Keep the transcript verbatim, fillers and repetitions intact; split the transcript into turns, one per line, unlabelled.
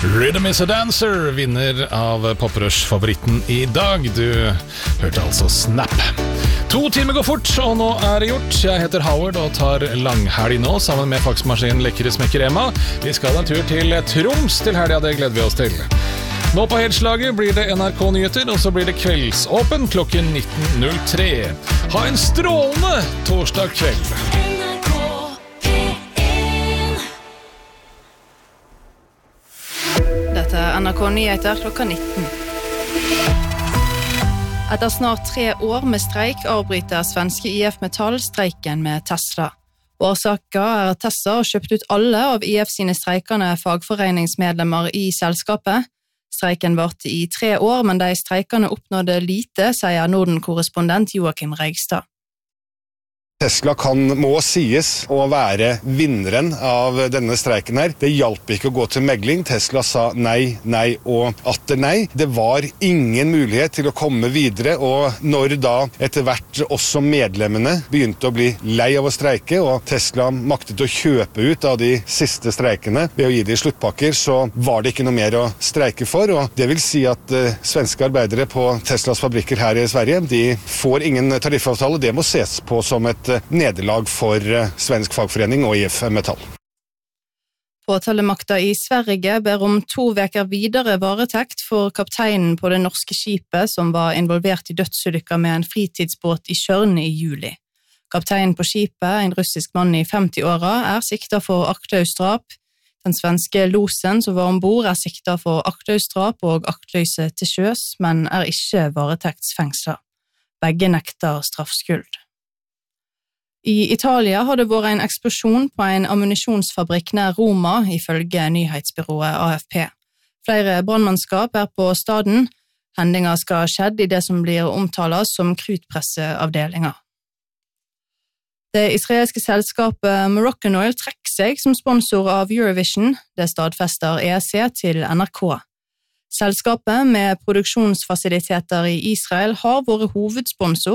Rhythm is a Dancer, vinner av Poprush-favoritten i dag. Du hørte altså Snap. To timer går fort, og nå er det gjort. Jeg heter Howard og tar langhelg nå, sammen med faksmaskinen Lekre Smekker Emma. Vi skal en tur til Troms til helga, det gleder vi oss til. Nå på Helslaget blir det N R K-nyheter, og så blir det kveldsåpen klokken nitten null tre. Ha en strålende torsdag kveld.
Dette er N R K-nyheter klokka nitten. Etter snart tre år med streik avbryter svenske I F Metall streiken med Tesla. Årsaken er at Tesla har kjøpt ut alle av I F sine streikende fagforeningsmedlemmer i selskapet. Streiken varte i tre år, men de streikende oppnådde lite, sier Norden-korrespondent Joakim Reigstad.
Tesla kan, må sies å være vinneren av denne streiken her. Det hjalp ikke å gå til megling. Tesla sa nei, nei og atter nei. Det var ingen mulighet til å komme videre, og når da etter hvert også medlemmene begynte å bli lei av å streike, og Tesla maktet å kjøpe ut av de siste streikene ved å gi de sluttpakker, så var det ikke noe mer å streike for, og det vil si at uh, svenske arbeidere på Teslas fabrikker her i Sverige, de får ingen tariffavtale. Det må ses på som et nederlag for svensk fagforening og I F Metall.
Påtalemakta i Sverige ber om to veker videre varetekt for kapteinen på det norske skipet som var involvert i dødsulykker med en fritidsbåt i Tjørn i juli. Kapteinen på skipet, en russisk mann i femti-åra, er siktet for aktløsdrap. Den svenske losen som var ombord er siktet for aktløsdrap og aktløse til sjøs, men er ikke varetektsfengslet. Begge nekter straffskyld. I Italia har det vært en eksplosjon på en ammunisjonsfabrikk nær Roma, ifølge nyhetsbyrået A F P. Flere brannmannskap er på staden. Hendinga skal ha skjedd i det som blir omtalt som krutpresseavdelinger. Det israelske selskapet Moroccan Oil trekker seg som sponsor av Eurovision, det stadfester E S C til N R K. Selskapet med produksjonsfasiliteter i Israel har vært hovedsponsor